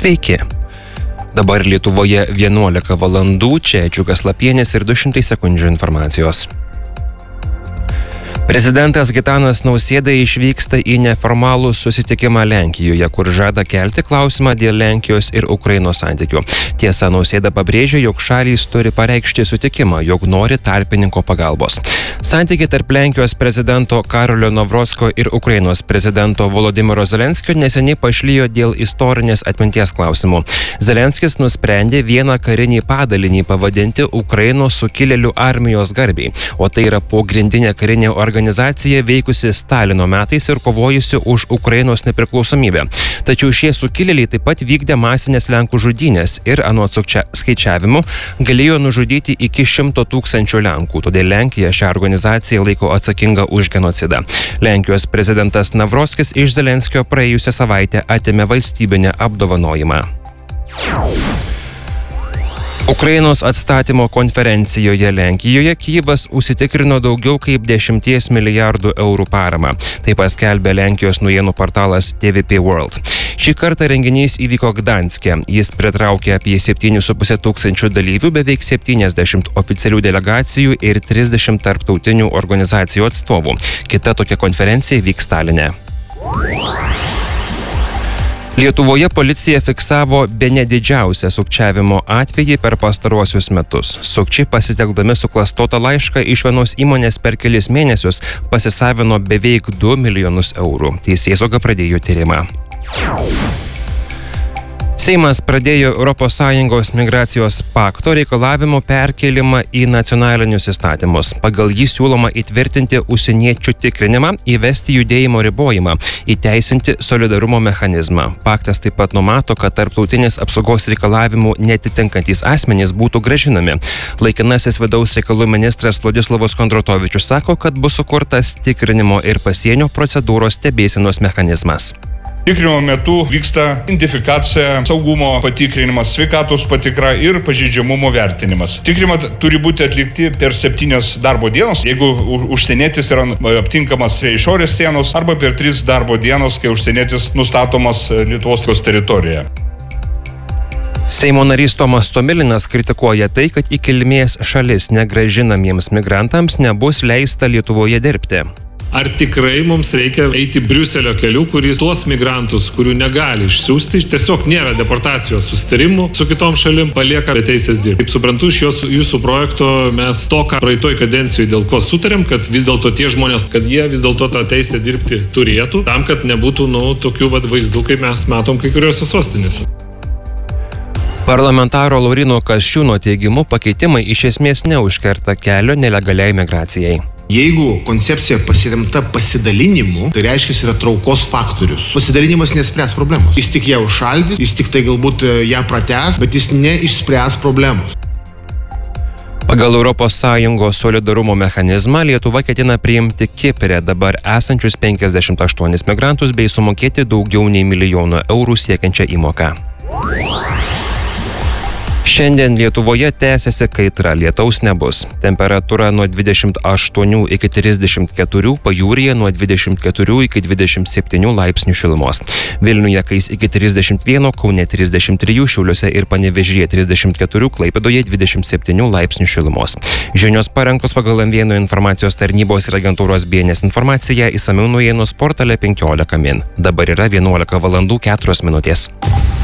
Sveiki. Dabar Lietuvoje 11 valandų, čia Džiugas Lapienis ir 200 sekundžių informacijos. Prezidentas Gitanas Nausėda išvyksta į neformalų susitikimą Lenkijoje, kur žada kelti klausimą dėl Lenkijos ir Ukrainos santykių. Tiesa, Nausėda pabrėžia, jog šalys turi pareikšti sutikimą, jog nori tarpininko pagalbos. Santykiai tarp Lenkijos prezidento Karolio Nawrocko ir Ukrainos prezidento Volodymyro Zelenskio neseniai pašlijo dėl istorinės atminties klausimų. Zelenskis nusprendė vieną karinį padalinį pavadinti Ukrainos sukilėlių armijos garbei, o tai yra pogrindinė karinė organizacija veikusi Stalino metais ir kovojusi už Ukrainos nepriklausomybę. Tačiau šie sukilėliai taip pat vykdė masinės Lenkų žudynės ir anot skaičiavimų galėjo nužudyti iki 100 000 Lenkų, todėl Lenkija šią organizaciją laiko atsakingą už genocidą. Lenkijos prezidentas Nawrockis iš Zelenskio praėjusią savaitę atėmė valstybinę apdovanojimą. Ukrainos atstatymo konferencijoje Lenkijoje Kyjivas užsitikrino daugiau kaip 10 milijardų eurų paramą. Tai paskelbė Lenkijos naujienų portalas TVP World. Šį kartą renginys įvyko Gdanske. Jis pritraukė apie 7,5 tūkstančių dalyvių, beveik 70 oficialių delegacijų ir 30 tarptautinių organizacijų atstovų. Kita tokia konferencija vyks Taline. Lietuvoje policija fiksavo bene didžiausią sukčiavimo atvejį per pastaruosius metus. Sukčiai pasitelkdami suklastotą laišką iš vienos įmonės per kelis mėnesius pasisavino beveik 2 milijonus eurų. Teisėsauga pradėjo tyrimą. Seimas pradėjo ES migracijos pakto reikalavimų perkėlimą į nacionalinius įstatymus. Pagal jį siūloma įtvirtinti užsieniečių tikrinimą, įvesti judėjimo ribojimą, įteisinti solidarumo mechanizmą. Paktas taip pat numato, kad tarptautinės apsaugos reikalavimų netitinkantys asmenys būtų grąžinami. Laikinasis vidaus reikalų ministras Vladislavas Kondratovičius sako, kad bus sukurtas tikrinimo ir pasienio procedūros stebėsenos mechanizmas. Tikrinimo metu vyksta identifikacija, saugumo patikrinimas, sveikatos patikra ir pažeidžiamumo vertinimas. Tikrinimai turi būti atlikti per 7 darbo dienos, jeigu užsienietis yra aptinkamas prie išorės sienos, arba per 3 darbo dienos, kai užsienietis nustatomas Lietuvos teritorijoje. Seimo narys Tomas Tomilinas kritikuoja tai, kad į kilmės šalis negrąžinamiems migrantams nebus leista Lietuvoje dirbti. Ar tikrai mums reikia eiti Briuselio keliu, kuris tuos migrantus, kurių negali išsiųsti, tiesiog nėra deportacijos susitarimų su kitom šalim, palieka be teisės dirbti. Kaip suprantu, iš jūsų projekto mes to, ką praeitoj kadencijoje dėl ko sutarėm, kad vis dėlto tie žmonės, kad jie vis dėlto tą teisę dirbti turėtų, tam, kad nebūtų tokių vaizdų, kaip mes matom kai kuriuose sostinėse. Parlamentaro Lauryno Kasčiūno teigimu pakeitimai iš esmės neužkerta kelio nelegaliai migracijai. Jeigu koncepcija pasiremta pasidalinimu, tai reiškia yra traukos faktorius. Pasidalinimas nespręs problemos. Jis tik ją užšaldys, jis tik tai galbūt ją pratęs, bet jis neišspręs problemos. Pagal ES solidarumo mechanizmą Lietuva ketina priimti Kipre dabar esančius 58 migrantus bei sumokėti daugiau nei 1 milijoną eurų siekiančią įmoką. Šiandien Lietuvoje tęsiasi kaitra, lietaus nebus. Temperatūra nuo 28 iki 34, pajūryje nuo 24 iki 27 laipsnių šilumos. Vilniuje kais iki 31, Kaune 33, Šiauliuose ir Panevėžyje 34, Klaipėdoje 27 laipsnių šilumos. Žinios parengtos pagal M1 informacijos tarnybos ir agentūros BNS informaciją, išsamiau naujienų portale 15 min. Dabar yra 11 valandų 4 minutės.